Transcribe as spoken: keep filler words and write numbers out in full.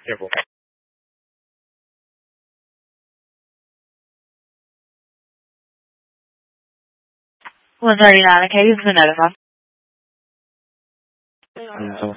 Careful. one thirty-nine, okay, this is the notify. Um, so